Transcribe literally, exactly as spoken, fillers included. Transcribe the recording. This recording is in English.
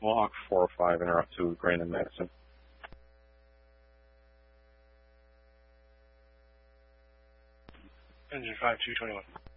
Mohawk four oh five, interrupt to Grand and Madison. Engine five two twenty-one.